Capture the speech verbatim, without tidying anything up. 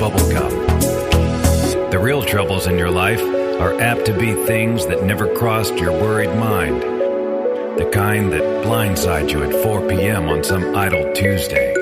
bubblegum. The real troubles in your life are apt to be things that never crossed your worried mind. The kind that blindside you at four p.m. on some idle Tuesday.